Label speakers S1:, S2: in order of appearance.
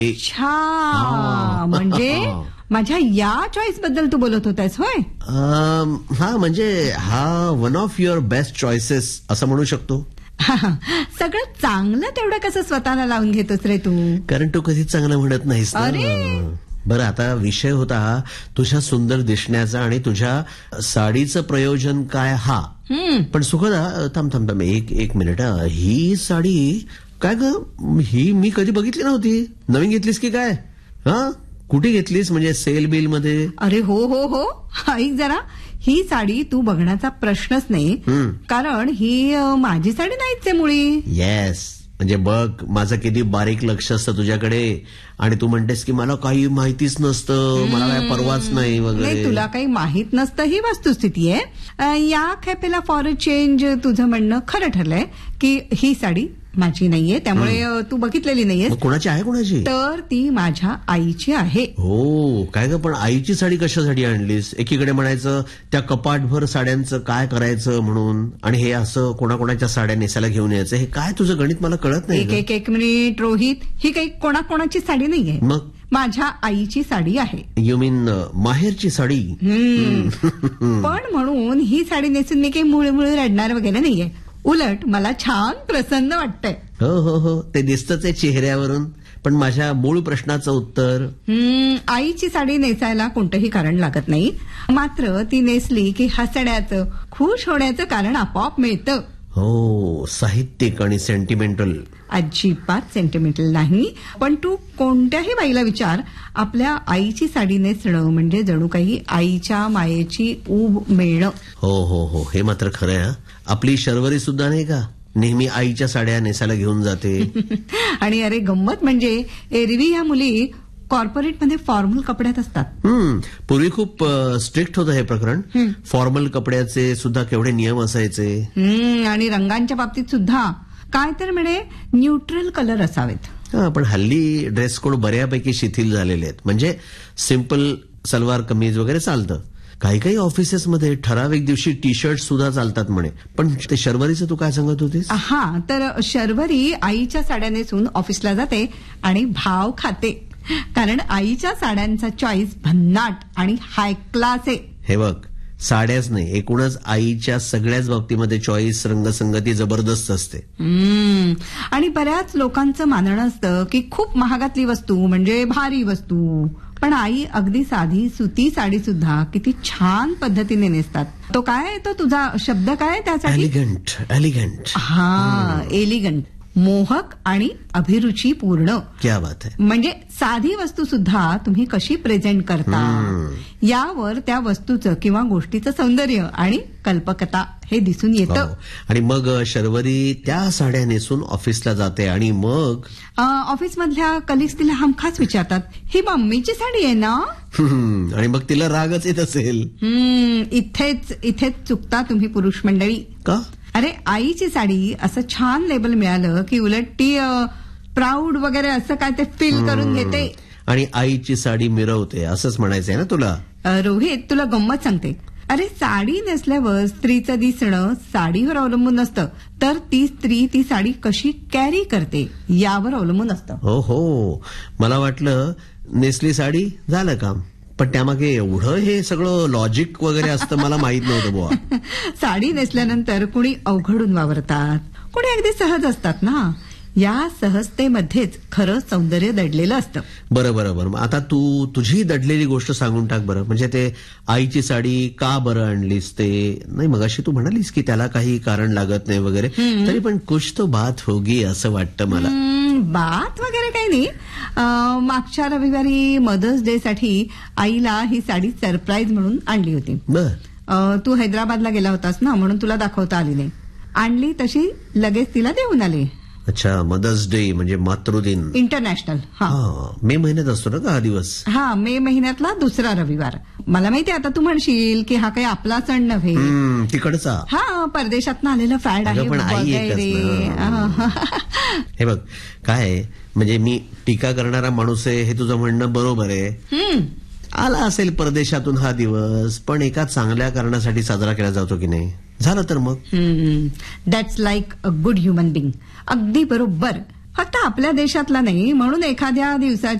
S1: अच्छा, म्हणजे माझ्या या चॉईस बद्दल तू बोलत होतास होय?
S2: हा, म्हणजे हा one of your best choices असं म्हणू शकतो.
S1: सगळं चांगलं तेवढं कसं स्वतःला लावून घेतोस रे तू?
S2: कारण तू कधीच चांगलं म्हणत नाहीस ना. बरं, आता विषय होता तुझ्या सुंदर दिसण्याचा आणि तुझ्या साडीचं प्रयोजन काय हा. पण सुखदा, थांब एक मिनिट. ही साडी काय ग? ही मी कधी बघितली नव्हती. नवीन घेतलीस की काय? हा, कुठे घेतलीस? म्हणजे सेल बिल मध्ये?
S1: अरे हो, ऐक जरा, ही साडी तू बघण्याचा प्रश्नच नाही, कारण ही माझी साडी नाहीच आहे मुळी.
S2: येस, म्हणजे बघ माझं किती बारीक लक्ष असतं तुझ्याकडे, आणि तू म्हणतेस की मला काही माहितीच नसतं, मला काय परवाच नाही वगैरे.
S1: तुला काही माहित नसतं ही वस्तुस्थिती आहे. या खेपेला फॉर अ चेंज तुझं म्हणणं खरं ठरलंय की ही साडी माझी नाहीये, त्यामुळे तू बघितलेली नाहीये.
S2: कोणाची आहे? कोणाची?
S1: तर ती माझ्या आईची आहे.
S2: हो, काय ग, पण आईची साडी कशासाठी आणलीस? एकीकडे म्हणायचं त्या कपाटभर साड्यांचं काय करायचं म्हणून, आणि हे असं कोणाकोणाच्या साड्या नेसायला घेऊन यायचं, हे काय तुझं गणित मला कळत नाही.
S1: एक मिनिट रोहित, ही काही कोणाकोणाची साडी नाहीये,
S2: मग
S1: माझ्या आईची साडी आहे.
S2: यू मीन माहेरची साडी?
S1: पण म्हणून ही साडी नेसून मी काही मुळे रडणार वगैरे नाहीये. उलट मला छान प्रसन्न वाटतंय.
S2: हो, ते दिसतंच आहे चेहऱ्यावरून. पण माझ्या मूळ प्रश्नाचं उत्तर?
S1: आईची साडी नेसायला कोणतंही कारण लागत नाही, मात्र ती नेसली की हसण्याचं, खुश होण्याचं कारण आपोआप मिळतं.
S2: हो, साहित्यिक आणि सेंटिमेंटल.
S1: अजिबात सेंटिमेंटल नाही. पण तू कोणत्याही बाईला विचार, आपल्या आईची साडी नेसणं म्हणजे जणू काही आईच्या मायेची ऊब मिळणं.
S2: हो, हे मात्र खरं आहे. आपली शर्वरी सुद्धा नाही का नेहमी आईच्या साड्या नेसायला घेऊन जाते.
S1: आणि अरे गंमत म्हणजे एरवी ह्या मुली कॉर्पोरेटमध्ये फॉर्मल कपड्यात असतात.
S2: पूर्वी खूप स्ट्रिक्ट होतं हे प्रकरण. फॉर्मल कपड्याचे सुद्धा केवढे नियम असायचे.
S1: आणि रंगांच्या बाबतीत सुद्धा काय तर म्हणे न्यूट्रल कलर असावेत.
S2: पण हल्ली ड्रेस कोड बऱ्यापैकी शिथिल झालेले आहेत. म्हणजे सिंपल सलवार कमीज वगैरे चालतं. काही ऑफिसेसमध्ये ठराविक दिवशी टी शर्ट सुद्धा चालतात म्हणे. पण ते शर्वरीचं तू काय सांगत होतीस?
S1: हा, तर शर्वरी आईच्या साड्या नेसून ऑफिसला जाते आणि भाव खाते, कारण आईच्या साड्यांचा चॉईस भन्नाट आणि हाय क्लास आहे.
S2: हे बघ, साड्याच नाही, एकूणच आईच्या सगळ्याच बाबतीमध्ये चॉईस, रंगसंगती जबरदस्त असते.
S1: आणि बऱ्याच लोकांचं मानणं असतं की खूप महागातली वस्तू म्हणजे भारी वस्तू, पण आई अगदी साधी सुती साडी सुद्धा किती छान पद्धतीने नेसतात. तो काय, तो तुझा शब्द काय त्यासाठी?
S2: एलिगंट.
S1: हा, एलिगंट, मोहक आणि अभिरुची पूर्ण.
S2: क्या बात आहे.
S1: म्हणजे साधी वस्तू सुद्धा तुम्ही कशी प्रेझेंट करता यावर त्या वस्तूचं किंवा गोष्टीचं सौंदर्य आणि कल्पकता हे दिसून येतं.
S2: आणि मग शर्वरी त्या साड्या नेसून ऑफिसला जाते, आणि मग
S1: ऑफिसमधल्या कलिग्स तिला हमखास विचारतात, ही मम्मीची साडी आहे ना?
S2: आणि मग तिला रागच येत असेल.
S1: इथेच चुकता तुम्ही पुरुष मंडळी.
S2: का?
S1: अरे, आईची साडी असं छान लेबल मिळालं की उलट ती प्राऊड वगैरे असं काय ते फील करून घेते.
S2: आणि आईची साडी मिरवते असंच म्हणायचंय ना तुला?
S1: रोहित, तुला गंमत सांगते. अरे, साडी नेसल्यावर स्त्रीचं दिसणं साडीवर अवलंबून नसतं, तर ती स्त्री ती साडी कशी कॅरी करते यावर अवलंबून असतं.
S2: हो, मला वाटलं नेसली साडी झालं काम, पण त्यामागे एवढं हे सगळं लॉजिक वगैरे असतं मला माहित नव्हतं बुवा.
S1: साडी नेसल्यानंतर कुणी अवघडून वावरतात, कुणी अगदी सहज असतात ना. या सहजतेमध्येच खरं सौंदर्य दडलेलं असतं.
S2: बरं. आता तू तुझी दडलेली गोष्ट सांगून टाक बरं. म्हणजे ते आईची साडी का बरं आणलीस ते नाही. मगाशी तू म्हणालीस की त्याला काही कारण लागत नाही वगैरे, तरी पण कुछ तो बात होगी असं वाटतं मला.
S1: बात वगैरे काही नाही. मागच्या रविवारी मदर्स डे साठी आईला ही साडी सरप्राईज म्हणून आणली होती. तू हैदराबादला गेला होतास ना, म्हणून तुला दाखवता आली नाही. आणली तशी लगेच तिला देऊन आली.
S2: अच्छा, मदर्स डे म्हणजे मातृदिन
S1: इंटरनॅशनल.
S2: मे महिन्यात असतो ना का हा दिवस?
S1: हा, मे महिन्यातला दुसरा रविवार. मला माहिती, आता तू म्हणशील की हा काही आपला सण नव्हे,
S2: तिकडचा.
S1: हा, परदेशातनं आलेलं फॅड आहे.
S2: पण आई हे बघ काय, म्हणजे मी टीका करणारा माणूस आहे हे तुझं म्हणणं बरोबर आहे. आला असेल परदेशातून हा दिवस, पण एका चांगल्या कारणासाठी साजरा केला जातो की नाही. झालं तर मग
S1: that's like a good human being. अगदी बरोबर. फक्त आपल्या देशातला नाही, म्हणून एखाद्या दिवसाची